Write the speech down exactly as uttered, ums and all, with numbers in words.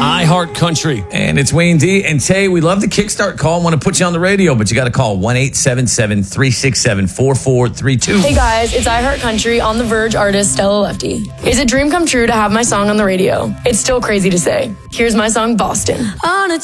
iHeart Country. And it's Wayne D. And Tay, we love the Kickstart call. Want to put you on the radio, but you got to call one eight seven seven, three six seven, four four three two. Hey guys, it's iHeart Country on the Verge artist Stella Lefty. It's a dream come true to have my song on the radio. It's still crazy to say. Here's my song, Boston. On a